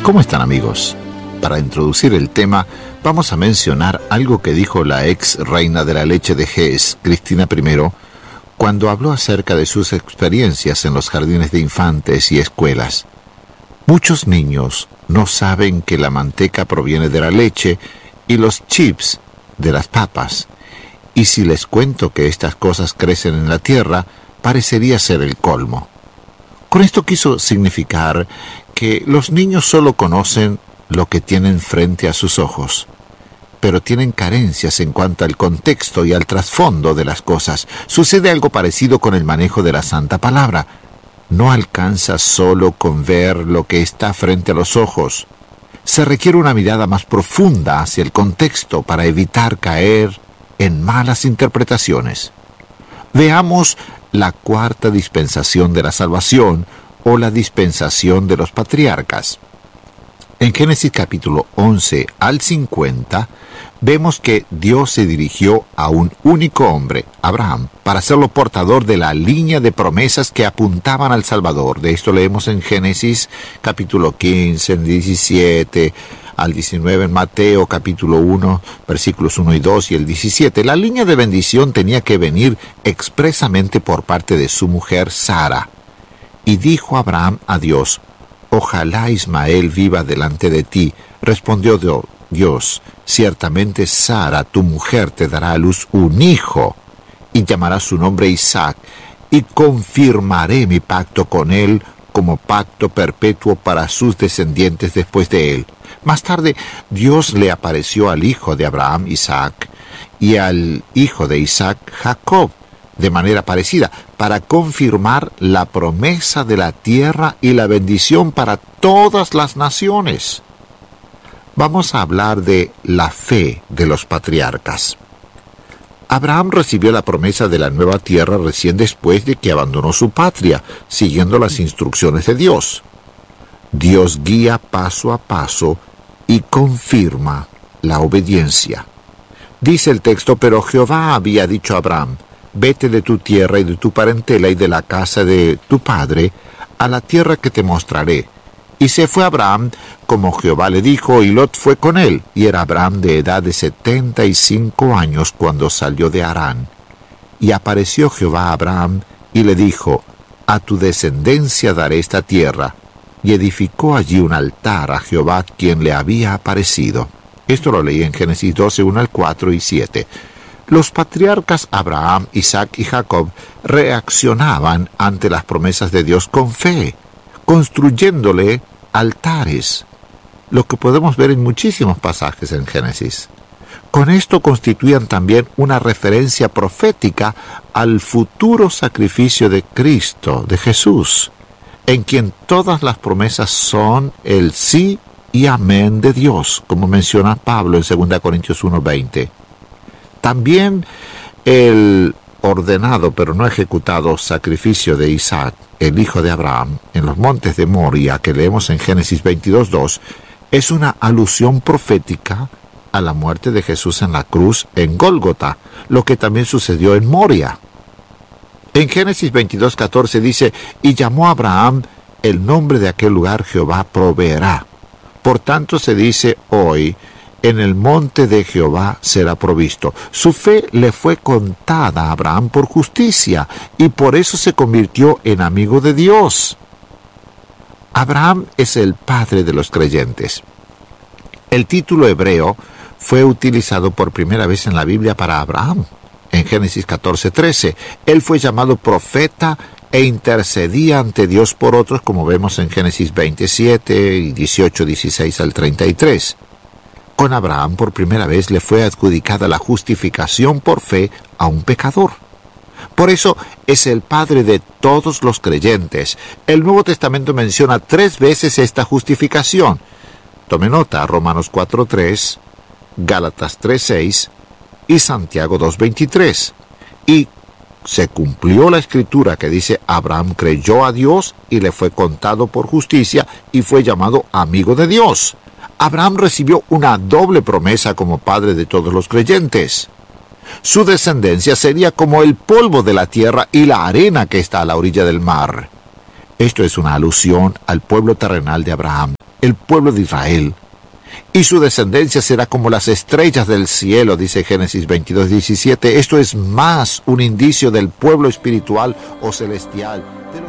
¿Cómo están, amigos? Para introducir el tema, vamos a mencionar algo que dijo la ex reina de la leche de Hesse, Cristina I, cuando habló acerca de sus experiencias en los jardines de infantes y escuelas. Muchos niños no saben que la manteca proviene de la leche y los chips de las papas. Y si les cuento que estas cosas crecen en la tierra, parecería ser el colmo. Con esto quiso significar que los niños solo conocen lo que tienen frente a sus ojos, pero tienen carencias en cuanto al contexto y al trasfondo de las cosas. Sucede algo parecido con el manejo de la Santa Palabra. No alcanza solo con ver lo que está frente a los ojos. Se requiere una mirada más profunda hacia el contexto para evitar caer en malas interpretaciones. Veamos la cuarta dispensación de la salvación o la dispensación de los patriarcas. En Génesis capítulo 11 al 50, vemos que Dios se dirigió a un único hombre, Abraham, para hacerlo portador de la línea de promesas que apuntaban al Salvador. De esto leemos en Génesis capítulo 15, en 17 al 19, en Mateo capítulo 1, versículos 1 y 2 y el 17. La línea de bendición tenía que venir expresamente por parte de su mujer Sara. Y dijo Abraham a Dios: «Ojalá Ismael viva delante de ti». Respondió Dios: «Ciertamente Sara, tu mujer, te dará a luz un hijo, y llamará su nombre Isaac, y confirmaré mi pacto con él como pacto perpetuo para sus descendientes después de él». Más tarde, Dios le apareció al hijo de Abraham, Isaac, y al hijo de Isaac, Jacob, de manera parecida, para confirmar la promesa de la tierra y la bendición para todas las naciones. Vamos a hablar de la fe de los patriarcas. Abraham recibió la promesa de la nueva tierra recién después de que abandonó su patria, siguiendo las instrucciones de Dios. Dios guía paso a paso y confirma la obediencia. Dice el texto: «Pero Jehová había dicho a Abraham: vete de tu tierra y de tu parentela y de la casa de tu padre a la tierra que te mostraré». Y se fue Abraham como Jehová le dijo, y Lot fue con él. Y era Abraham de edad de 75 años cuando salió de Harán. Y apareció Jehová a Abraham y le dijo: «A tu descendencia daré esta tierra». Y edificó allí un altar a Jehová, quien le había aparecido. Esto lo leí en Génesis 12, 1 al 4 y 7. Los patriarcas Abraham, Isaac y Jacob reaccionaban ante las promesas de Dios con fe, construyéndole altares, lo que podemos ver en muchísimos pasajes en Génesis. Con esto constituían también una referencia profética al futuro sacrificio de Cristo, de Jesús, en quien todas las promesas son el sí y amén de Dios, como menciona Pablo en 2 Corintios 1:20. También el ordenado pero no ejecutado sacrificio de Isaac, el hijo de Abraham, en los montes de Moria, que leemos en Génesis 22:2, es una alusión profética a la muerte de Jesús en la cruz en Gólgota, lo que también sucedió en Moria. En Génesis 22:14 dice: «Y llamó a Abraham el nombre de aquel lugar Jehová proveerá». Por tanto se dice hoy: «En el monte de Jehová será provisto». Su fe le fue contada a Abraham por justicia, y por eso se convirtió en amigo de Dios. Abraham es el padre de los creyentes. El título hebreo fue utilizado por primera vez en la Biblia para Abraham. En Génesis 14:13, él fue llamado profeta e intercedía ante Dios por otros, como vemos en Génesis 27 y 18, 16 al 33. Con Abraham por primera vez le fue adjudicada la justificación por fe a un pecador. Por eso es el padre de todos los creyentes. El Nuevo Testamento menciona 3 veces esta justificación. Tome nota: Romanos 4:3, Gálatas 3:6 y Santiago 2:23. Y se cumplió la escritura que dice: Abraham creyó a Dios y le fue contado por justicia y fue llamado amigo de Dios. Abraham recibió una doble promesa como padre de todos los creyentes. Su descendencia sería como el polvo de la tierra y la arena que está a la orilla del mar. Esto es una alusión al pueblo terrenal de Abraham, el pueblo de Israel, y su descendencia será como las estrellas del cielo, dice Génesis 22:17. Esto es más un indicio del pueblo espiritual o celestial.